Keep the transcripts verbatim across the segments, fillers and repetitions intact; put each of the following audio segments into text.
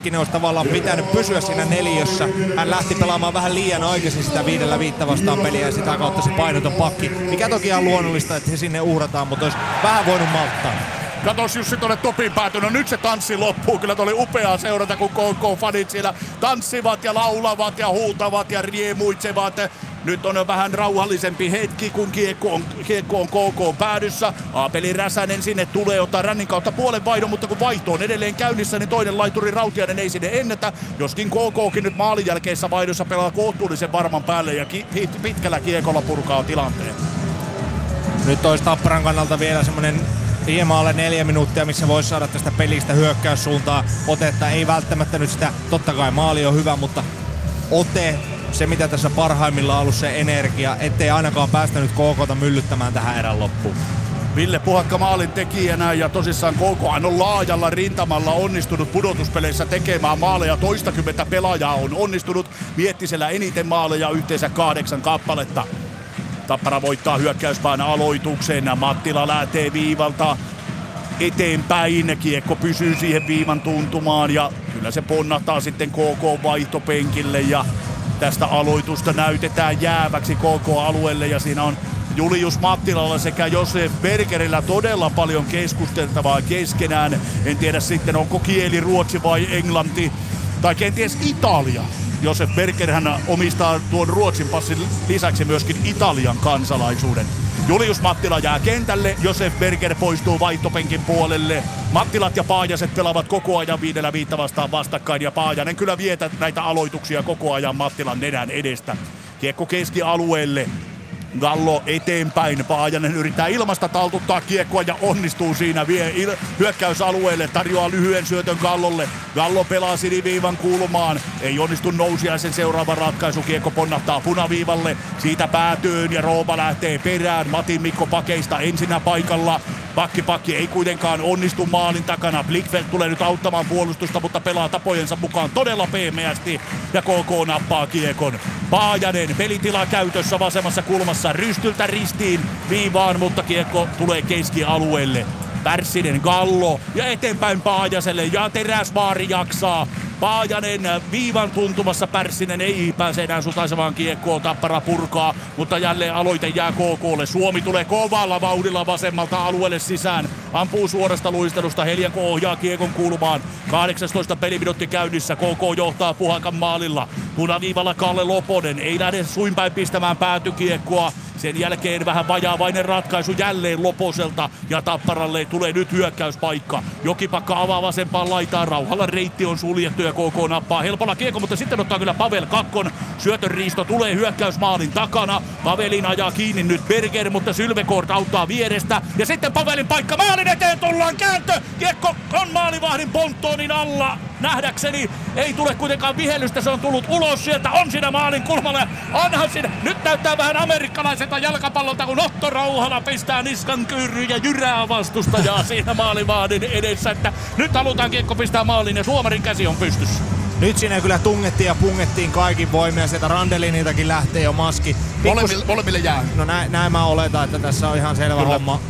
Ne olisi tavallaan pitänyt pysyä siinä neliössä. Hän lähti pelaamaan vähän liian aikaisin sitä viidellä viittä vastaan peliä ja sitä kautta se painoton pakki. Mikä toki on luonnollista, että he sinne uhrataan, mutta olisi vähän voinut malttaa. Katos Jussi tuonne Topin päätyyn. No nyt se tanssi loppuu. Kyllä oli upeaa seurata, kun K K-fanit siellä tanssivat ja laulavat ja huutavat ja riemuitsevat. Nyt on vähän rauhallisempi hetki, kun kiekko on, kiekko on K K päädyssä. Aapeli Räsänen sinne tulee ottaa rännin kautta puolen vaihdon, mutta kun vaihto on edelleen käynnissä, niin toinen laituri Rautiainen ei sinne ennätä. Joskin K K:kin nyt maalin jälkeisessä vaihdossa pelaa kohtuullisen varman päälle ja ki- pitkällä kiekolla purkaa tilanteen. Nyt olisi Tapparan kannalta vielä semmonen hieman alle neljä minuuttia, missä voisi saada tästä pelistä hyökkäyssuuntaan otetta. Ei välttämättä nyt sitä, totta kai maali on hyvä, mutta ote, se mitä tässä parhaimmillaan on ollut se energia, ettei ainakaan päästänyt K K:ta myllyttämään tähän erän loppuun. Ville Puhakka maalin tekijänä ja tosissaan K K on laajalla rintamalla onnistunut pudotuspeleissä tekemään maaleja. Toistakymmentä pelaajaa on onnistunut. Miettisellä eniten maaleja, yhteensä kahdeksan kappaletta. Tappara voittaa hyökkäyspään aloituksen. Mattila lähtee viivalta eteenpäin. Kiekko pysyy siihen viivan tuntumaan ja kyllä se ponnahtaa sitten K K vaihtopenkille ja tästä aloitusta näytetään jääväksi K K-alueelle ja siinä on Julius Mattilalla sekä Josef Bergerillä todella paljon keskusteltavaa keskenään. En tiedä sitten onko kieli ruotsi vai englanti tai kenties Italia. Josef Bergerhän omistaa tuon Ruotsin passin lisäksi myöskin Italian kansalaisuuden. Julius Mattila jää kentälle, Josef Berger poistuu vaihtopenkin puolelle. Mattilat ja Paajaset pelaavat koko ajan viidellä viittä vastaan vastakkain ja Paajanen kyllä vietä näitä aloituksia koko ajan Mattilan nenän edestä. Kiekko keskialueelle. Gallo eteenpäin. Paajanen yrittää ilmasta taltuttaa kiekkoa ja onnistuu siinä. Vie il- hyökkäysalueelle. Tarjoaa lyhyen syötön Gallolle. Gallo pelaa siniviivan kulmaan. Ei onnistu Nousiaisen seuraava ratkaisu. Kiekko ponnahtaa punaviivalle. Siitä päätyyn ja Rooma lähtee perään. Matin Mikko pakeista ensinnä paikalla. Pakki pakki ei kuitenkaan onnistu maalin takana. Blickfeldt tulee nyt auttamaan puolustusta, mutta pelaa tapojensa mukaan todella pehmeästi. Ja K K nappaa kiekon. Paajanen pelitila käytössä vasemmassa kulmassa. Rystyltä ristiin viivaan, mutta kiekko tulee keskialueelle. Pärssinen Gallo ja eteenpäin Paajaselle ja Teräsvaari jaksaa. Paajanen viivan tuntumassa, Pärssinen ei pääse enää sutaisevaan kiekkoon, Tappara purkaa, mutta jälleen aloite jää K K:lle. Suomi tulee kovalla vauhdilla vasemmalta alueelle sisään, ampuu suorasta luistelusta, Helianko ohjaa kiekon kulmaan. kahdeksantoista peliminuutti käynnissä, K K johtaa Puhakan maalilla. Punaviivalla Kalle Loponen, ei lähde suinpäin pistämään päätykiekkoa. Sen jälkeen vähän vajaavainen ratkaisu jälleen Loposelta ja Tapparalle tulee nyt hyökkäyspaikka. Jokipakka avaa vasempaan laitaan, rauhalla reitti on suljettu ja K K nappaa helpolla kiekko, mutta sitten ottaa kyllä Pavel Kakkon. Syötön riisto tulee hyökkäysmaalin takana. Pavelin ajaa kiinni nyt Berger, mutta Sylvekort auttaa vierestä. Ja sitten Pavelin paikka maalin eteen, tullaan kääntö. Kiekko on maalivahdin ponttoonin alla. Nähdäkseni ei tule kuitenkaan vihellystä, se on tullut ulos sieltä, on siinä maalin kulmalla. Onhan siinä, nyt näyttää vähän amerikkalaiselta jalkapallolta, kun Otto Rauhala pistää niskan kyyryyn ja jyrää vastustajaa siinä maalivahdin edessä. Että nyt halutaan kiekko pistää maaliin ja Suomarin käsi on pystyssä. Nyt siinä kyllä tungettiin ja pungettiin kaikin voimia, sieltä Randeliniltakin lähtee jo maski. Pikkus... Molemmille, molemmille jää. No näin, näin mä oletan, että tässä on ihan selvä kyllä homma.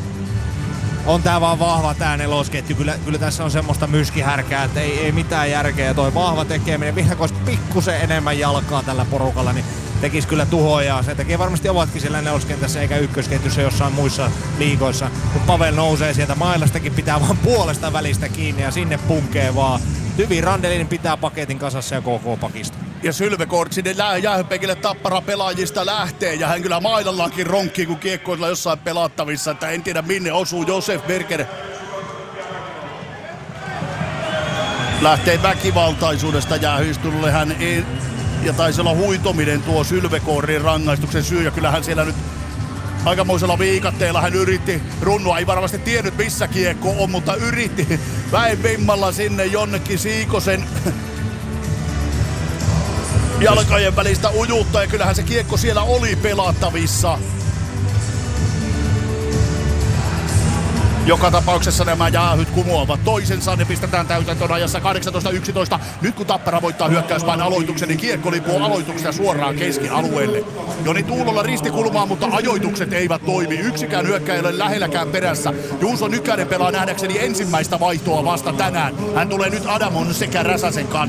On tää vaan vahva tää nelosketju. Kyllä, kyllä tässä on semmoista myskihärkää, että ei, ei mitään järkeä. Ja toi vahva tekeminen, vielä kun olisi pikkusen enemmän jalkaa tällä porukalla, niin tekisi kyllä tuhojaa. Se tekee varmasti ovatkin siellä neloskentässä eikä ykkösketjussa jossain muissa liigoissa. Kun Pavel nousee sieltä mailastakin, pitää vaan puolesta välistä kiinni ja sinne punkee vaan. Hyvin Randelin pitää paketin kasassa ja K K pakista. Ja Sylvekort sinne jäähypekille Tappara pelaajista lähtee ja hän kyllä mailallaankin ronkkii, kun kiekko on jossain pelattavissa, että en tiedä minne osuu Josef Berger. Lähtee väkivaltaisuudesta jäähyistunulle, hän ei, ja taisi olla huitominen tuo Sylvekortin rangaistuksen syy ja kyllähän siellä nyt aikamoisella viikatteella hän yritti runnua, ei varmasti tiennyt missä kiekko on, mutta yritti väen vimmalla sinne jonnekin Siikosen jalkojen välistä ujuttaa ja kyllähän se kiekko siellä oli pelattavissa. Joka tapauksessa nämä jäähyt kumoavat toisensa, ne pistetään täytäntöön ajassa kahdeksantoista yksitoista. Nyt kun Tappara voittaa hyökkäyspään aloituksen, niin kiekko lipuu aloituksesta suoraan keskialueelle. Joni Tuulolla ristikulmaa, mutta ajoitukset eivät toimi. Yksikään hyökkäjä ei ole lähelläkään perässä. Juuso Nykänen pelaa nähdäkseni ensimmäistä vaihtoa vasta tänään. Hän tulee nyt Adamon sekä Räsäsen kanssa.